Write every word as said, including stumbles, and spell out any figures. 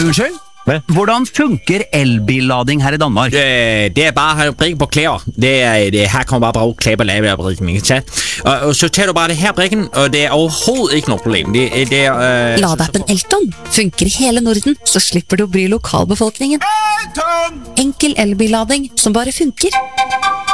unnskyld? Hvad? Hvordan funker elbillading her i Danmark? Øh, det er bare at brikke på klæder. Det er, det, her kommer bare bruge klæder på lavebrikken, ikke sant? Og, og så tager du bare det her brikken, og det er overhovedet ikke noe problem. Det, det er... Øh, Ladeappen Elton funker i hele Norden, så slipper du å bry lokalbefolkningen. Enkel elbillading som bare funker.